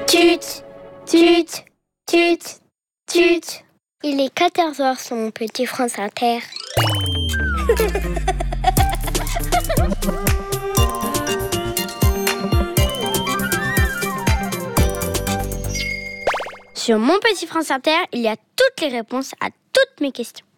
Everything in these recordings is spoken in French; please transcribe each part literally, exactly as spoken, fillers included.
Tut, tut, tut, tut. Il est quatorze heures sur mon petit France Inter. Sur mon petit France Inter, il y a toutes les réponses à toutes mes questions.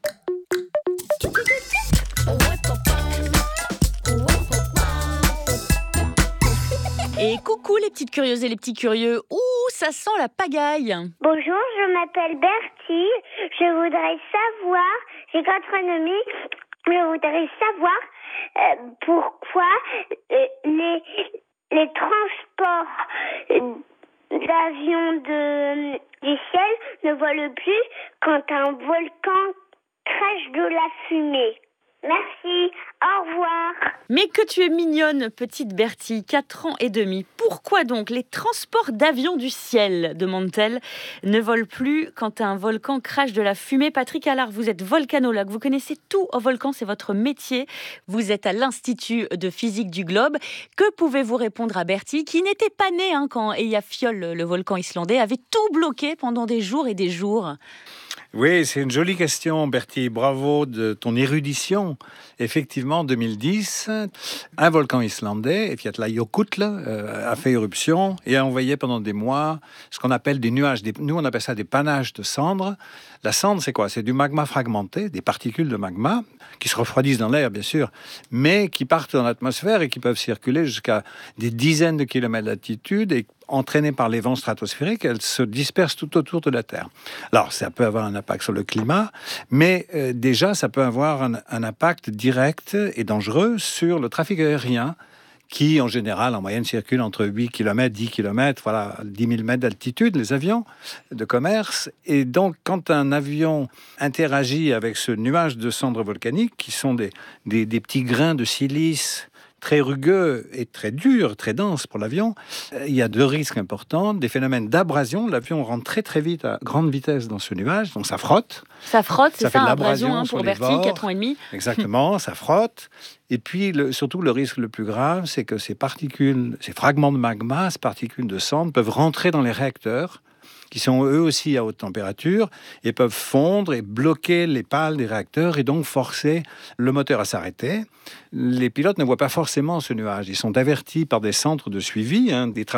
Et coucou les petites curieuses et les petits curieux. Ouh, ça sent la pagaille. Bonjour, je m'appelle Bertie. Je voudrais savoir, j'ai gastronomie, je voudrais savoir euh, pourquoi euh, les, les transports euh, d'avions de, du ciel ne volent plus quand un volcan crache de la fumée. Merci, au revoir. Mais que tu es mignonne, petite Bertie, quatre ans et demi. Pourquoi donc les transports d'avions du ciel, demande-t-elle, ne volent plus quand un volcan crache de la fumée? Patrick Allard, vous êtes volcanologue, vous connaissez tout au volcan, c'est votre métier. Vous êtes à l'Institut de physique du globe. Que pouvez-vous répondre à Bertie, qui n'était pas né hein, quand Eyjafjallajökull, le volcan islandais, avait tout bloqué pendant des jours et des jours? Oui, c'est une jolie question, Bertie. Bravo de ton érudition. Effectivement, en deux mille dix, un volcan islandais, Eyjafjallajökull, euh, a fait éruption et a envoyé pendant des mois ce qu'on appelle des nuages. Des, nous, on appelle ça des panaches de cendres. La cendre, c'est quoi? C'est du magma fragmenté, des particules de magma qui se refroidissent dans l'air, bien sûr, mais qui partent dans l'atmosphère et qui peuvent circuler jusqu'à des dizaines de kilomètres d'altitude et entraînées par les vents stratosphériques, elles se dispersent tout autour de la Terre. Alors, ça peut avoir un impact sur le climat, mais euh, déjà, ça peut avoir un, un impact direct et dangereux sur le trafic aérien, qui, en général, en moyenne, circulent entre huit kilomètres, dix kilomètres, voilà, dix mille mètres d'altitude, les avions de commerce. Et donc, quand un avion interagit avec ce nuage de cendres volcaniques, qui sont des, des, des petits grains de silice très rugueux et très durs, très denses pour l'avion, il y a deux risques importants, des phénomènes d'abrasion. L'avion rentre très très vite à grande vitesse dans ce nuage, donc ça frotte. Ça frotte, c'est ça, ça fait de abrasion hein, sur pour les Bertie, bords. quatre ans et demi. Exactement, ça frotte. Et puis, le, surtout, le risque le plus grave, c'est que ces particules, ces fragments de magma, ces particules de cendres, peuvent rentrer dans les réacteurs, qui sont eux aussi à haute température, et peuvent fondre et bloquer les pales des réacteurs, et donc forcer le moteur à s'arrêter. Les pilotes ne voient pas forcément ce nuage. Ils sont avertis par des centres de suivi, hein, des